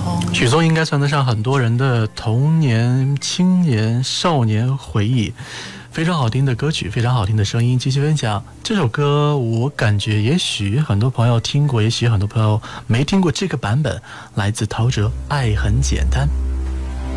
许嵩应该算得上很多人的童年、青年、少年回忆。非常好听的歌曲，非常好听的声音，继续分享这首歌。我感觉也许很多朋友听过，也许很多朋友没听过这个版本，来自陶喆《爱很简单》。